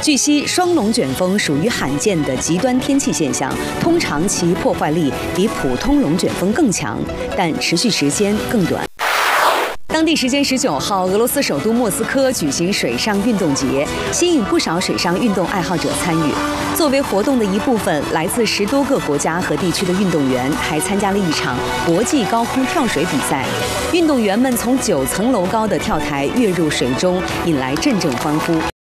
据悉，双龙卷风属于罕见的极端天气现象，通常其破坏力比普通龙卷风更强，但持续时间更短。当地时间19号，俄罗斯首都莫斯科举行水上运动节，吸引不少水上运动爱好者参与。作为活动的一部分，来自10多个国家和地区的运动员还参加了一场国际高空跳水比赛。运动员们从9层楼高的跳台跃入水中，引来阵阵欢呼。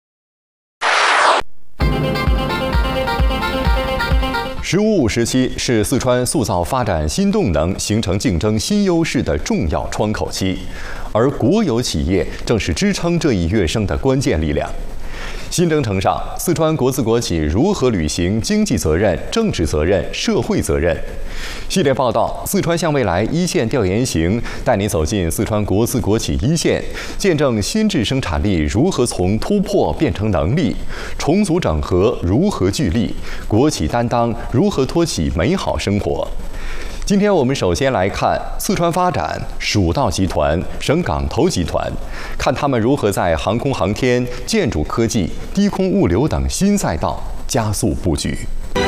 “15+5”时期是四川塑造发展新动能、形成竞争新优势的重要窗口期，而国有企业正是支撑这一跃升的关键力量。新征程上，四川国资国企如何履行经济责任、政治责任、社会责任？系列报道《四川向未来一线调研行》带你走进四川国资国企一线，见证新质生产力如何从突破变成能力，重组整合如何聚力，国企担当如何托起美好生活。今天我们首先来看四川发展、蜀道集团、省港投集团，看他们如何在航空航天、建筑科技、低空物流等新赛道加速布局。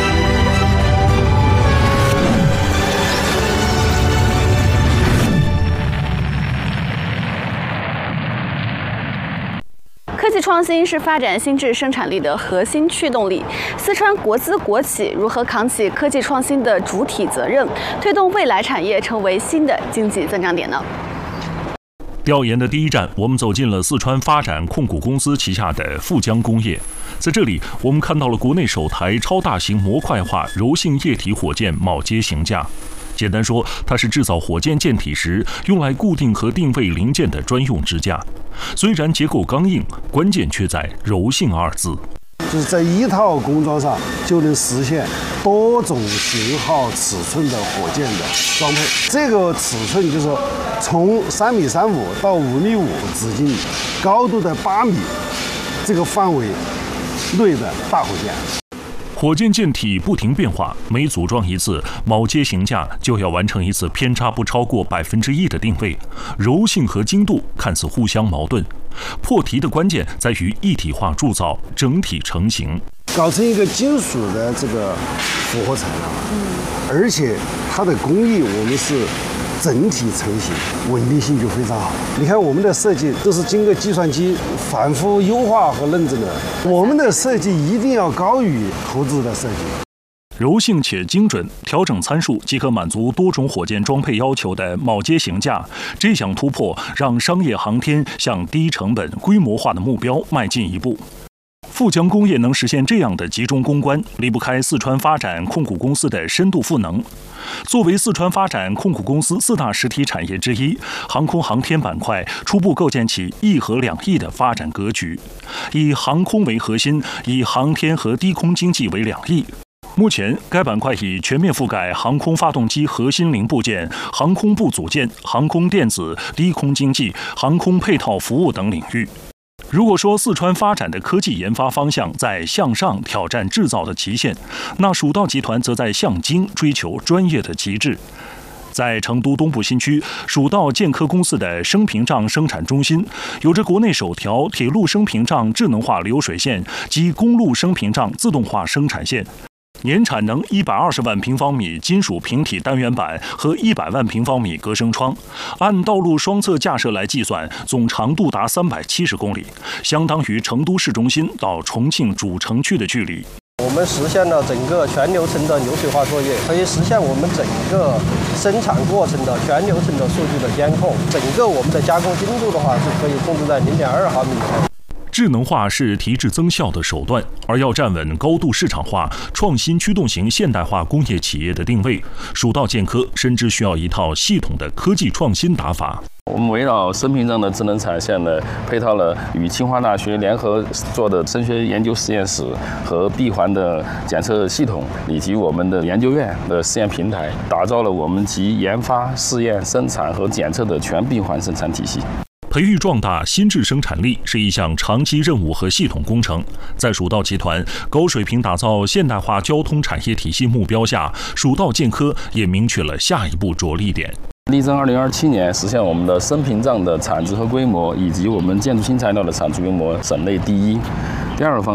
科技创新是发展新质生产力的核心驱动力。四川国资国企如何扛起科技创新的主体责任，推动未来产业成为新的经济增长点呢？ 调研的第一站，我们走进了四川发展控股公司旗下的富江工业。在这里，我们看到了国内首台超大型模块化柔性液体火箭铆接型架。简单说，它是制造火箭舰体时用来固定和定位零件的专用支架。虽然结构刚硬，关键却在柔性2字。 就是在一套工装上就能实现多种型号、尺寸的火箭的装配。这个尺寸就是说，从3.35米到5.5米直径，高度的8米，这个范围内的大火箭。 火箭舰体不停变化，每组装一次铆接型架就要完成一次偏差不超过1%的定位，柔性和精度看似互相矛盾。破题的关键在于一体化铸造，整体成型， 搞成一个金属的这个复合材料，而且它的工艺我们是整体成型，稳定性就非常好。你看我们的设计都是经过计算机反复优化和认证的，我们的设计一定要高于投资的设计。 柔性且精准，调整参数即可满足多种火箭装配要求的铆接型架，这项突破让商业航天向低成本、规模化的目标迈进一步。富江工业能实现这样的集中攻关，离不开四川发展控股公司的深度赋能。作为四川发展控股公司4大实体产业之一，航空航天板块初步构建起1核2翼的发展格局，以航空为核心，以航天和低空经济为2翼。目前，该板块已全面覆盖航空发动机核心零部件、航空部组件、航空电子、低空经济、航空配套服务等领域。如果说四川发展的科技研发方向在向上挑战制造的极限，那蜀道集团则在向精追求专业的极致。在成都东部新区，蜀道建科公司的升屏障生产中心，有着国内首条铁路升屏障智能化流水线及公路升屏障自动化生产线。年产能120万平方米金属平体单元板和100万平方米隔声窗，按道路双侧架设来计算，总长度达370公里，相当于成都市中心到重庆主城区的距离。 我们实现了整个全流程的流水化作业，可以实现我们整个生产过程的全流程的数据的监控。整个我们的加工精度的话，是可以控制在0.2毫米以内。 智能化是提质增效的手段，而要站稳高度市场化、创新驱动型现代化工业企业的定位，蜀道建科深知需要一套系统的科技创新打法。 我们围绕升屏障的智能产线呢，配套了与清华大学联合做的声学研究实验室和闭环的检测系统，以及我们的研究院的实验平台，打造了我们集研发、试验、生产和检测的全闭环生产体系。 培育壮大新质生产力是一项长期任务和系统工程。在蜀道集团高水平打造现代化交通产业体系目标下，蜀道建科也明确了下一步着力点。 力争2027年实现我们的升屏障的产值和规模，以及我们建筑新材料的产值规模省内第一。第二个方